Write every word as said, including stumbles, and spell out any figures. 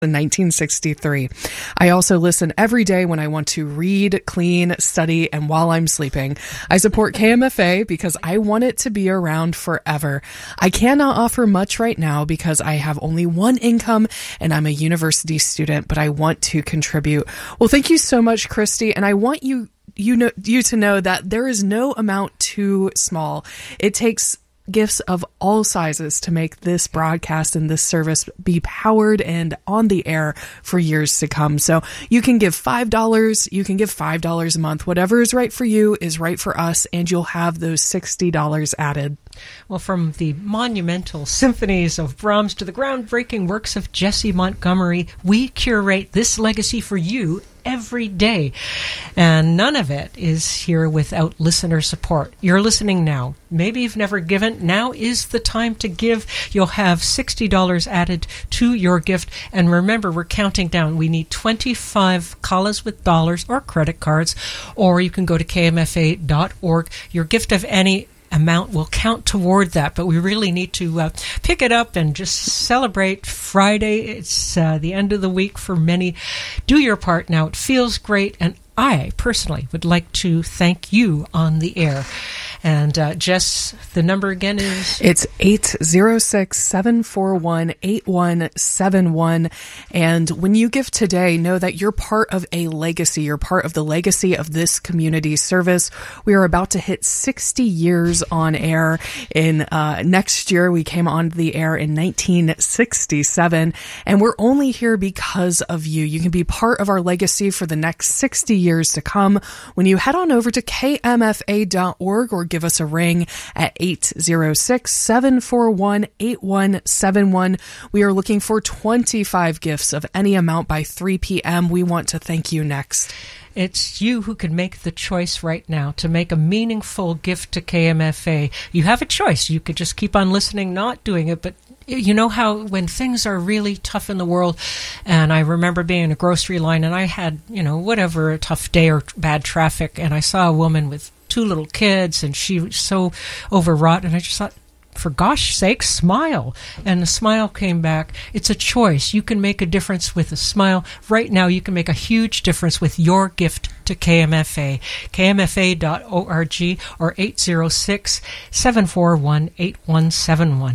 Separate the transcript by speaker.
Speaker 1: in nineteen sixty-three. I also listen every day when I want to read, clean, study, and while I'm sleeping. I support K M F A because I want it to be around forever. I cannot offer much right now because I have only one income and I'm a university student, but I want to contribute. Well, thank you so much, Christy, and I want you you know you to know that there is no amount too small. It takes gifts of all sizes to make this broadcast and this service be powered and on the air for years to come. So you can give five dollars, you can give five dollars a month. Whatever is right for you is right for us, and you'll have those sixty dollars added.
Speaker 2: Well, from the monumental symphonies of Brahms to the groundbreaking works of Jessie Montgomery, we curate this legacy for you every day. And none of it is here without listener support. You're listening now. Maybe you've never given. Now is the time to give. You'll have sixty dollars added to your gift. And remember, we're counting down. We need twenty-five callas with dollars or credit cards, or you can go to K M F A dot org. Your gift of any amount will count toward that, but we really need to uh, pick it up and just celebrate Friday. It's uh, the end of the week for many. Do your part now. It feels great, and I personally would like to thank you on the air. And uh, Jess, the number again is?
Speaker 1: It's eight zero six, seven four one, eight one seven one. And when you give today, know that you're part of a legacy. You're part of the legacy of this community service. We are about to hit sixty years on air. In uh, next year, we came on the air in nineteen sixty-seven. And we're only here because of you. You can be part of our legacy for the next sixty years to come when you head on over to K M F A dot org or give us a ring at eight zero six, seven four one, eight one seven one. We are looking for twenty-five gifts of any amount by three p.m. We want to thank you next.
Speaker 2: It's you who can make the choice right now to make a meaningful gift to K M F A. You have a choice. You could just keep on listening, not doing it, but you know how when things are really tough in the world, and I remember being in a grocery line and I had, you know, whatever, a tough day or bad traffic, and I saw a woman with two little kids and she was so overwrought, and I just thought, for gosh sake, smile. And the smile came back. It's a choice. You can make a difference with a smile. Right now, you can make a huge difference with your gift to K M F A. K M F A dot org or eight zero six, seven four one, eight one seven one.